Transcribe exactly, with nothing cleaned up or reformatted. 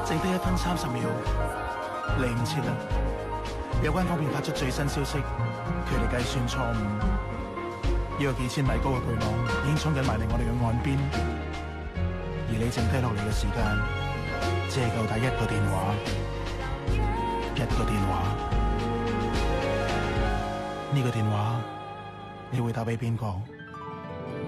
剩低一分三十秒，嚟唔切啦！有關方面發出最新消息，佢哋計算錯誤，呢個幾千米高嘅巨浪已經衝緊埋嚟我哋嘅岸邊，而你剩低落嚟嘅時間，只係夠打一個電話，一個電話。呢個電話你會打俾邊個？